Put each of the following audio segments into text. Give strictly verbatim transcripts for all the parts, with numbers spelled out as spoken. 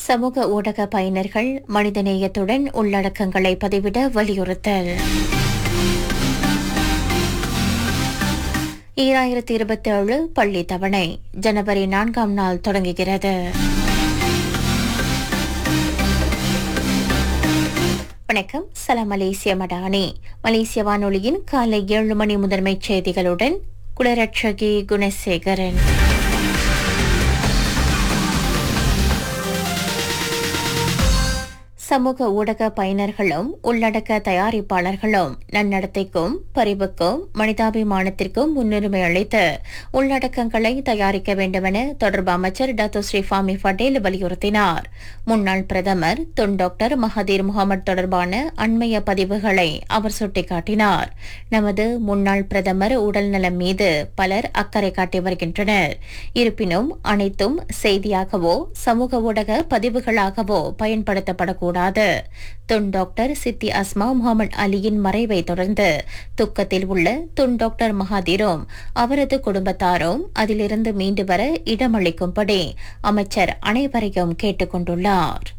சமூக ஊடக பயனர்கள் மனிதநேயத்துடன் உள்ளடக்கங்களை பதிவிட வலியுறுத்தல். ஈராயிரத்தி இருபத்தி ஏழு பள்ளி தவணை ஜனவரி நான்காம் நாள் தொடங்குகிறது. வணக்கம். சலாம் மலேசிய மடானி. மலேசிய வானொலியின் காலை ஏழு மணி முதன்மைச் செய்திகளுடன் குலரட்சகி குணசேகரன். சமூக ஊடக பயனர்களும் உள்ளடக்க தயாரிப்பாளர்களும் நன்னடத்தைக்கும் பரிவுக்கும் மனிதாபிமானத்திற்கும் முன்னுரிமை அளித்து உள்ளடக்கங்களை தயாரிக்க வேண்டுமென தொடர்பு அமைச்சர் டாக்டர் ஸ்ரீ ஃபாமி பட்டேல் வலியுறுத்தினார். முன்னாள் பிரதமர் துன் டாக்டர் மஹதீர் முகமது தொடர்பான அண்மைய பதிவுகளை அவர் சுட்டிக்காட்டினார். நமது முன்னாள் பிரதமர் உடல்நலம் மீது பலர் அக்கறை காட்டி வருகின்றனர். இருப்பினும் அனைத்தும் செய்தியாகவோ சமூக ஊடக பதிவுகளாகவோ பயன்படுத்தப்படக்கூடாது. துன் டாக்டர் சித்தி அஸ்மா முகமது அலியின் மறைவை தொடர்ந்து துக்கத்தில் உள்ள துன் டாக்டர் மஹாதீரும் அவரது குடும்பத்தாரும் அதிலிருந்து மீண்டு வர இடமளிக்கும்படி அமைச்சர் அனைவரையும் கேட்டுக் கொண்டுள்ளார்.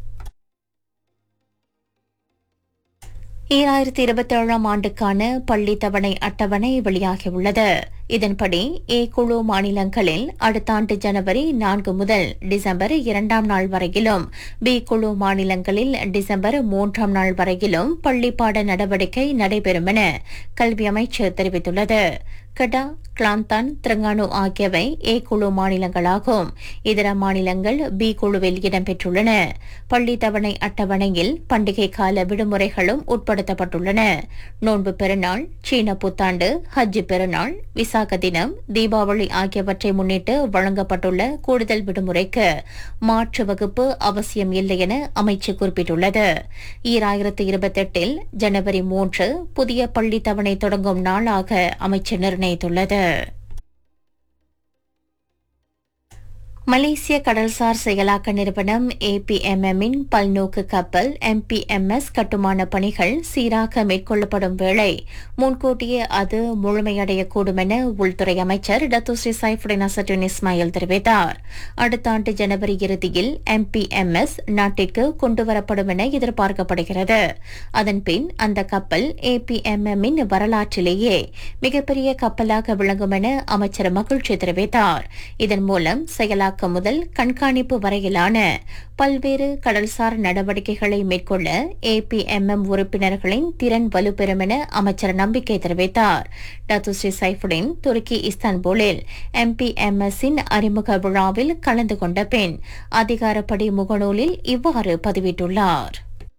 ஈராயிரத்தி இருபத்தி ஏழாம் ஆண்டுக்கான பள்ளி தவணை அட்டவணை வெளியாகியுள்ளது. இதன்படி ஏ குழு மாநிலங்களில் அடுத்த ஆண்டு ஜனவரி நான்கு முதல் டிசம்பர் இரண்டாம் நாள் வரையிலும், பி குழு மாநிலங்களில் டிசம்பர் மூன்றாம் நாள் வரையிலும் பள்ளிப்பாட நடவடிக்கை நடைபெறும் என கல்வி அமைச்சு தெரிவித்துள்ளது. கடா, கிளாந்தான், திரங்கானு ஆகியவை ஏ குழு மாநிலங்களாகும். இதர மாநிலங்கள் பி குழுவில் இடம்பெற்றுள்ளன. பள்ளி தவணை அட்டவணையில் பண்டிகை கால விடுமுறைகளும் உட்படுத்தப்பட்டுள்ளன. நோன்பு பெருநாள், சீன புத்தாண்டு, ஹஜ் பெருநாள், விசாக தினம், தீபாவளி ஆகியவற்றை முன்னிட்டு வழங்கப்பட்டுள்ள கூடுதல் விடுமுறைக்கு மாற்று வகுப்பு அவசியம் இல்லை என அமைச்சு குறிப்பிட்டுள்ளது. ஈராயிரத்து இருபத்தி எட்டில் ஜனவரி மூன்று புதிய பள்ளி தவணை தொடங்கும் நாளாக அமைச்சு நிர்ணயித்துள்ளது. மலேசிய கடல்சார் செயலாக்க நிறுவனம் ஏ பி எம் எம் இன் பல்நோக்கு கப்பல் எம் பி எம் எஸ் கட்டுமான பணிகள் சீராக மேற்கொள்ளப்படும் வேளை முன்கூட்டியே அது முழுமையடையக்கூடும் என உள்துறை அமைச்சர் டாக்டர் ஸ்ரீ சைஃபுடின் அசட்டுன் இஸ்மாயில் தெரிவித்தார். அடுத்த ஆண்டு ஜனவரி இறுதியில் எம் பி எம் எஸ் நாட்டிற்கு கொண்டுவரப்படும் என எதிர்பார்க்கப்படுகிறது. அதன்பின் அந்த கப்பல் ஏ பி எம் எம் இன் வரலாற்றிலேயே மிகப்பெரிய கப்பலாக விளங்கும் என அமைச்சர் மகிழ்ச்சி தெரிவித்தார். இதன் மூலம் செயலாக்க முதல் கண்காணிப்பு வரையிலான பல்வேறு கடல்சார் நடவடிக்கைகளை மேற்கொள்ள ஏ பி எம் எம் உறுப்பினர்களின் திறன் வலுப்பெறும் என அமைச்சர் நம்பிக்கை தெரிவித்தார். டாக்டர் ஸ்ரீ சைஃபுடின் துருக்கி இஸ்தான்புலில் எம் பி எம் எஸ் இன் அறிமுக விழாவில் கலந்து கொண்ட பின் அதிகாரப்படி முகநூலில் இவ்வாறு பதிவிட்டுள்ளார்.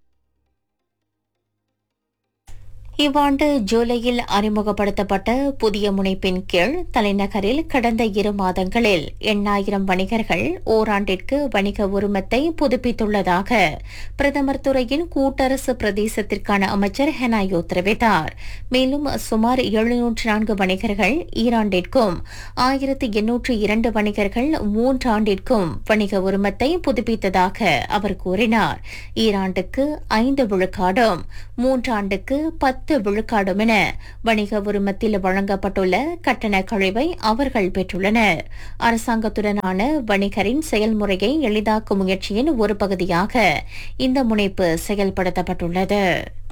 இவ்வாண்டு ஜூலையில் அறிமுகப்படுத்தப்பட்ட புதிய முனைப்பின் கீழ் தலைநகரில் கடந்த இரு மாதங்களில் எண்ணாயிரம் வணிகர்கள் ஓராண்டிற்கு வணிக உரிமத்தை புதுப்பித்துள்ளதாக பிரதமர் துறையின் கூட்டரசு பிரதேசத்திற்கான அமைச்சர் ஹெனாயோ தெரிவித்தார். மேலும் சுமார் எழுநூற்று நான்கு வணிகர்கள் ஈராண்டிற்கும் ஆயிரத்து எண்ணூற்று இரண்டு வணிகர்கள் மூன்றாண்டிற்கும் வணிக உரிமத்தை புதுப்பித்ததாக அவர் கூறினார். ஈராண்டுக்கு ஐந்து விழுக்காடும் மூன்றாண்டுக்கு பத்து விழுக்காடும் என வணிக உரிமத்தில் வழங்கப்பட்டுள்ள கட்டண கழிவை அவர்கள் பெற்றுள்ளனர். அரசாங்கத்துடனான வணிகரின் செயல்முறையை எளிதாக்கும் முயற்சியின் ஒரு பகுதியாக இந்த முனைப்பு செயல்படுத்தப்பட்டுள்ளது.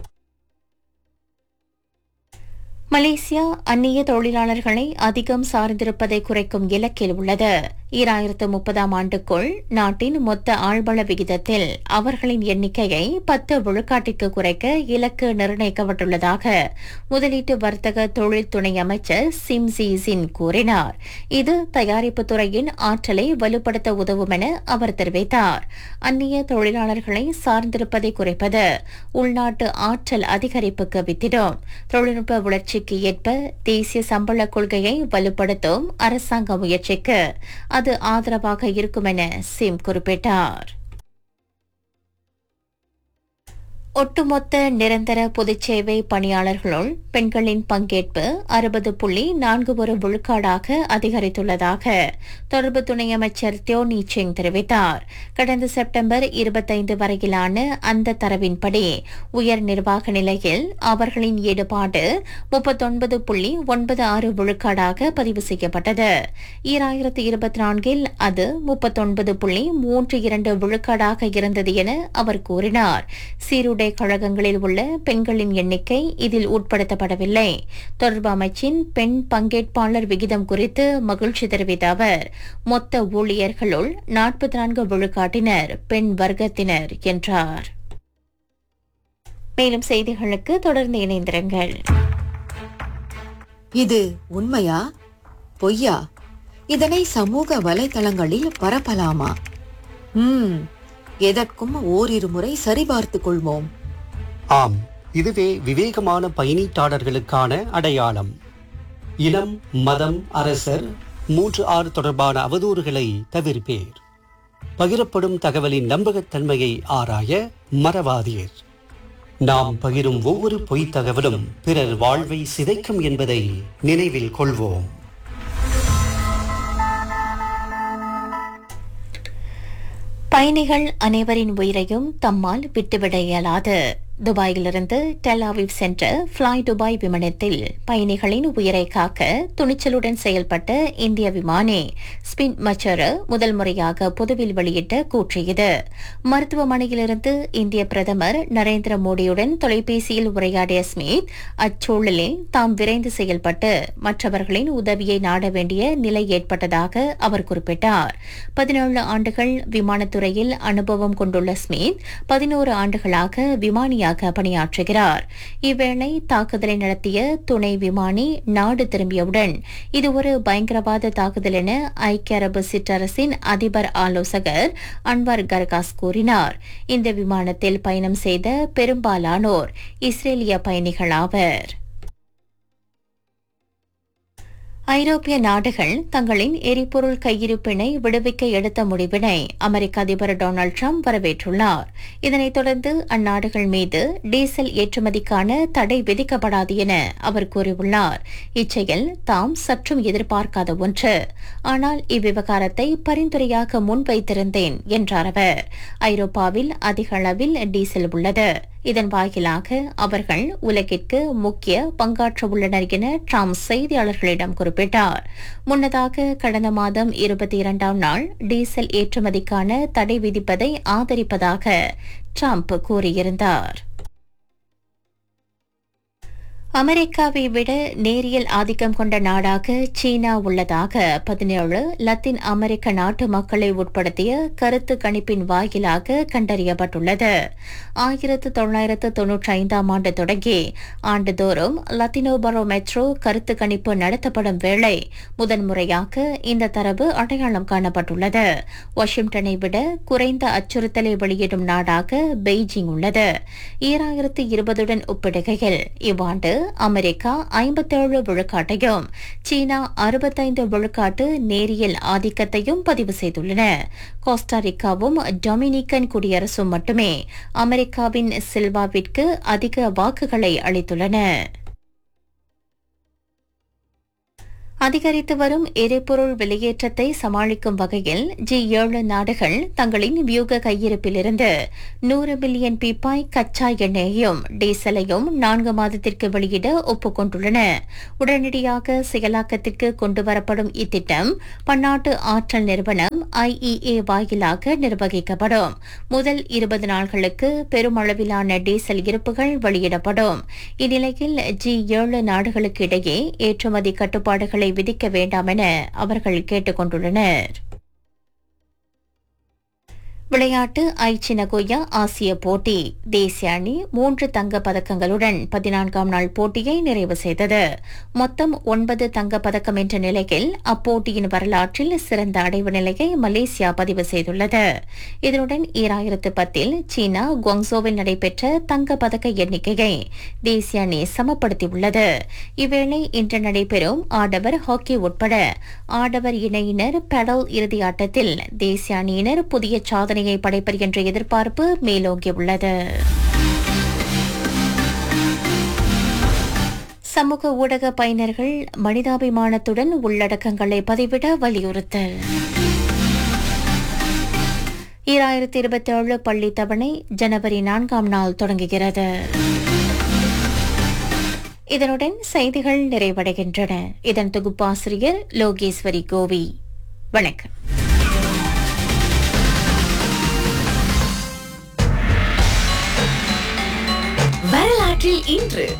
மலேசியா அந்நிய தொழிலாளர்களை அதிகம் சார்ந்திருப்பதை குறைக்கும் இலக்கில் உள்ளது. ஈராயிரத்து முப்பதாம் ஆண்டுக்குள் நாட்டின் மொத்த ஆள்பள விகிதத்தில் அவர்களின் எண்ணிக்கையை பத்து விழுக்காட்டிற்கு குறைக்க இலக்கு நிர்ணயிக்கப்பட்டுள்ளதாக முதலீட்டு வர்த்தக தொழில் துணை அமைச்சர் சிம் ஜீசின் கூறினார். இது தயாரிப்பு துறையின் ஆற்றலை வலுப்படுத்த உதவும் என அவர் தெரிவித்தார். அந்நிய தொழிலாளர்களை சார்ந்திருப்பதை குறைப்பது உள்நாட்டு ஆற்றல் அதிகரிப்புக்கு வித்திடும். தொழில்நுட்ப வளர்ச்சிக்கு ஏற்ப தேசிய சம்பள கொள்கையை வலுப்படுத்தும் அரசாங்க முயற்சிக்கு அது ஆதரவாக இருக்கும் என சிம் குறிப்பிட்டார். ஒட்டுமொத்த நிரந்தர பொதுச்சேவை பணியாளர்களுள் பெண்களின் பங்கேற்பு அறுபது புள்ளி நான்கு ஒரு விழுக்காடாக அதிகரித்துள்ளதாக தொடர்பு துணை அமைச்சர் தியோ நீ செங் தெரிவித்தார். கடந்த செப்டம்பர் இருபத்தைந்து வரையிலான அந்த தரவின்படி உயர் நிர்வாக நிலையில் அவர்களின் ஈடுபாடு முப்பத்தொன்பது புள்ளி ஒன்பது ஆறு விழுக்காடாக பதிவு செய்யப்பட்டது. ஈராயிரத்து இருபத்தி நான்கில் அது முப்பத்தொன்பது புள்ளி மூன்று இரண்டு விழுக்காடாக இருந்தது என அவர் கூறினார். சீருடை கழகங்களில் உள்ள பெண்களின் எண்ணிக்கை இதில் உட்படுத்தப்படவில்லை. தொடர்பு அமைச்சின் பெண் பங்கேற்பாளர் விகிதம் குறித்து மகிழ்ச்சி தெரிவித்த அவர், மொத்த ஊழியர்களுள் நாற்பத்தி நான்கு விழுக்காட்டினர் பெண் வர்க்கத்தினர் என்றார். மேலும் செய்திகளுக்கு தொடர்ந்து இணைந்திருங்கள். இது உண்மையா பொய்யா? இதனை சமூக வலைதளங்களில் பரப்பலாமா? ம் எதற்கும் ஓரிரு முறை சரிபார்த்துக் கொள்வோம். ஆம், இதுவே விவேகமான பயணீட்டாளர்களுக்கான அடையாளம். இனம், மதம், அரசர், மூன்று ஆறு தொடர்பான அவதூறுகளை தவிர்ப்பேர். பகிரப்படும் தகவலின் நம்பகத்தன்மையை ஆராய மறவாதீர். நாம் பகிரும் ஒவ்வொரு பொய்த் தகவலும் பிறர் வாழ்வை சிதைக்கும் என்பதை நினைவில் கொள்வோம். பயணிகள் அனைவரின் உயிரையும் தம்மால் விட்டுவிட இயலாது. துபாயிலிருந்து டெல் அவிவ் சென்ற ஃப்ளை துபாய் விமானத்தில் பயணிகளின் உயிரை காக்க துணிச்சலுடன் செயல்பட்ட இந்திய விமானி ஸ்பின் மச்சர முதல் முறையாக பொதுவில் வெளியிட்ட கூற்று இது. மருத்துவமனையிலிருந்து இந்திய பிரதமர் நரேந்திர மோடியுடன் தொலைபேசியில் உரையாடிய ஸ்மித், அச்சூழலில் தாம் விரைந்து செயல்பட்டு மற்றவர்களின் உதவியை நாட வேண்டிய நிலை ஏற்பட்டதாக அவர் குறிப்பிட்டார். பதினேழு ஆண்டுகள் விமானத்துறையில் அனுபவம் கொண்டுள்ள ஸ்மித் பதினோரு ஆண்டுகளாக விமானியாக பணியாற்றுகிறார். இவ்வேளை தாக்குதலை நடத்திய துணை விமானி நாடு திரும்பியவுடன் இது ஒரு பயங்கரவாத தாக்குதல் என ஐக்கிய அரபு சிற்றரசின் அதிபர் ஆலோசகர் அன்வார் கர்காஸ் கூறினார். இந்த விமானத்தில் பயணம் செய்த பெரும்பாலானோர் இஸ்ரேலிய பயணிகள் ஆவர். ஐரோப்பிய நாடுகள் தங்களின் எரிபொருள் கையிருப்பினை விடுவிக்க எடுத்த முடிவினை அமெரிக்க அதிபர் டொனால்டு டிரம்ப் வரவேற்றுள்ளார். இதனைத் தொடர்ந்து அந்நாடுகள் மீது டீசல் ஏற்றுமதிக்கான தடை விதிக்கப்படாது என அவர் கூறியுள்ளார். இச்செயல் தாம் சற்றும் எதிர்பார்க்காத ஒன்று, ஆனால் இவ்விவகாரத்தை பரிந்துரையாக முன்வைத்திருந்தேன் என்றார் அவர். ஐரோப்பாவில் அதிக அளவில் டீசல் உள்ளது. இதன் வாயிலாக அவர்கள் உலகிற்கு முக்கிய பங்காற்ற உள்ளனர் என டிரம்ப் செய்தியாளர்களிடம் குறிப்பிட்டார். முன்னதாக கடந்த மாதம் இருபத்தி இரண்டாம் நாள் டீசல் ஏற்றுமதிக்கான தடை விதிப்பதை ஆதரிப்பதாக டிரம்ப் கூறியிருந்தார். அமெரிக்காவை விட நேரியல் ஆதிக்கம் கொண்ட நாடாக சீனா உள்ளதாக பதினேழு லத்தீன் அமெரிக்க நாட்டு மக்களை உட்படுத்திய கருத்து கணிப்பின் வாயிலாக கண்டறியப்பட்டுள்ளது. ஆயிரத்து தொள்ளாயிரத்து தொன்னூற்றி ஐந்தாம் ஆண்டு தொடங்கி ஆண்டுதோறும் லத்தினோ பரோமெட்ரோ கருத்து கணிப்பு நடத்தப்படும் வேளை முதன்முறையாக இந்த தரவு அடையாளம் காணப்பட்டுள்ளது. வாஷிங்டனை விட குறைந்த அச்சுறுத்தலை வெளியிடும் நாடாக பெய்ஜிங் உள்ளது. ஈராயிரத்து இருபதுடன் ஒப்பிடுகையில் இவ்வாண்டு அமெரிக்கா ஐம்பத்தேழு விழுக்காட்டையும் சீனா அறுபத்தைந்து விழுக்காட்டு நேரியல் ஆதிக்கத்தையும் பதிவு செய்துள்ளன. கோஸ்டாரிக்காவும் டொமினிக்கன் குடியரசும் மட்டுமே அமெரிக்காவின் சில்வாவிற்கு அதிக வாக்குகளை அளித்துள்ளன. அதிகரித்து வரும் எரிபொருள் வெளியேற்றத்தை சமாளிக்கும் வகையில் ஜி ஏழு நாடுகள் தங்களின் வியூக கையிருப்பிலிருந்து நூறு பில்லியன் பீப்பாய் கச்சா எண்ணெயையும் டீசலையும் நான்கு மாதத்திற்கு வெளியிட ஒப்புக்கொண்டுள்ளன. உடனடியாக செயலாக்கத்திற்கு கொண்டுவரப்படும் இத்திட்டம் பன்னாட்டு ஆற்றல் நிறுவனம் ஐஇஏ வாயிலாக நிர்வகிக்கப்படும். முதல் இருபது நாட்களுக்கு பெருமளவிலான டீசல் இருப்புகள் வெளியிடப்படும். இந்நிலையில் ஜி ஏழு நாடுகளுக்கு இடையே ஏற்றுமதி கட்டுப்பாடுகளை விதிக்க வேண்டாம் என அவர்கள் கேட்டுக் கொண்டுள்ளனர். விளையாட்டு ஐச்சி நகோயா ஆசிய போட்டி. தேசிய அணி மூன்று தங்க பதக்கங்களுடன் பதினான்காம் நாள் போட்டியை நிறைவு செய்தது. மொத்தம் ஒன்பது தங்க பதக்கம் என்ற நிலையில் அப்போட்டியின் வரலாற்றில் சிறந்த அடைவு நிலையை மலேசியா பதிவு செய்துள்ளது. இதனுடன் ஈராயிரத்து பத்தில் சீனா குவாங்சோவில் நடைபெற்ற தங்க பதக்க எண்ணிக்கையை தேசிய அணி சமப்படுத்தியுள்ளது. இவ்வேளை இன்று நடைபெறும் ஆடவர் ஹாக்கி உட்பட ஆடவர் இணையினர் பெடல் இறுதி ஆட்டத்தில் தேசிய அணியினர் புதிய சாதனை படைப்பர் என்ற எதிர்பார்ப்பு மேலோங்கியுள்ளது. சமூக ஊடக பயனர்கள் மனிதாபிமானத்துடன் உள்ளடக்கங்களை பதிவிட வலியுறுத்தல். ஈராயிரத்தி இருபத்தி ஏழு பள்ளி தவணை ஜனவரி நான்காம் நாள் தொடங்குகிறது. இதனுடன் செய்திகள் நிறைவடைகின்றன. இதன் தொகுப்பாசிரியர் லோகேஸ்வரி கோவி. வணக்கம். வரலாற்றில் இன்று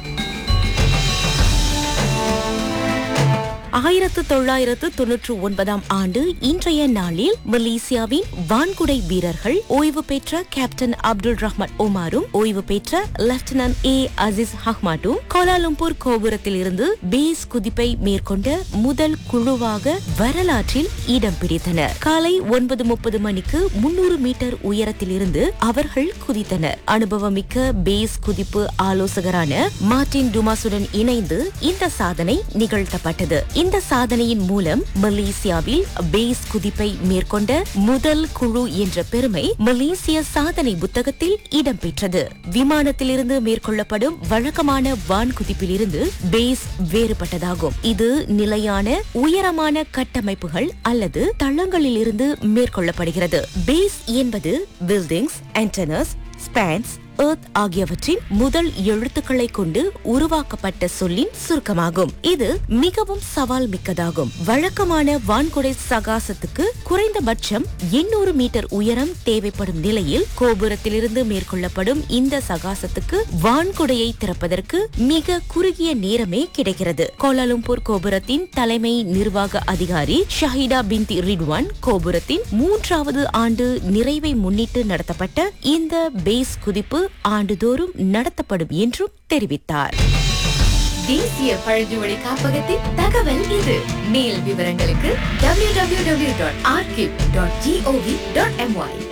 ஆயிரத்து தொள்ளாயிரத்து தொன்னூற்று ஒன்பதாம் ஆண்டு இன்றைய நாளில் மலேசியாவின் வான்குடை வீரர்கள் ஓய்வு பெற்ற கேப்டன் அப்துல் ரஹ்மான் ஒமாரும் ஓய்வு பெற்ற லெப்டினன்ட் ஏ அசீஸ் அஹ்மதும் கோலாலம்பூர் கோபுரத்தில் இருந்து பேஸ் குதிப்பை மேற்கொண்ட முதல் குழுவாக வரலாற்றில் இடம் பிடித்தனர். காலை ஒன்பது முப்பது மணிக்கு முன்னூறு மீட்டர் உயரத்தில் இருந்து அவர்கள் குதித்தனர். அனுபவமிக்க பேஸ் குதிப்பு ஆலோசகரான மார்டின் டுமாசுடன் இணைந்து இந்த சாதனை நிகழ்த்தப்பட்டது. இந்த சாதனையின் மூலம் மலேசியாவில் பேஸ் குதிப்பை மேற்கொண்ட முதல் குழு என்ற பெருமை மலேசிய சாதனை புத்தகத்தில் இடம்பெற்றது. விமானத்திலிருந்து மேற்கொள்ளப்படும் வழக்கமான வான் குதிப்பிலிருந்து பேஸ் வேறுபட்டதாகும். இது நிலையான உயரமான கட்டமைப்புகள் அல்லது தளங்களிலிருந்து மேற்கொள்ளப்படுகிறது. பேஸ் என்பது பில்டிங்ஸ், ஆண்டெனாஸ், ஸ்பான்ஸ், எர்த் ஆகியவற்றின் முதல் எழுத்துக்களை கொண்டு உருவாக்கப்பட்ட சொல்லின் சுருக்கமாகும். இது மிகவும் சவால் மிக்கதாகும். வழக்கமான வான்குடை சகாசத்துக்கு குறைந்தபட்சம் எண்ணூறு மீட்டர் உயரம் தேவைப்படும் நிலையில் கோபுரத்திலிருந்து மேற்கொள்ளப்படும் இந்த சகாசத்துக்கு வான்குடையை திறப்பதற்கு மிக குறுகிய நேரமே கிடைக்கிறது. கோலாலம்பூர் கோபுரத்தின் தலைமை நிர்வாக அதிகாரி ஷஹீடா பின்தி ரிட்வான் கோபுரத்தின் மூன்றாவது ஆண்டு நிறைவை முன்னிட்டு நடத்தப்பட்ட இந்த பேஸ் குதிப்பு ஆண்டுதோறும் நடத்தப்படும் என்றும் தெரிவித்தார். தேசிய பழங்குடி காப்பகத்தின் தகவல் இது. மேல் விவரங்களுக்கு W W W dot archive dot gov dot MY.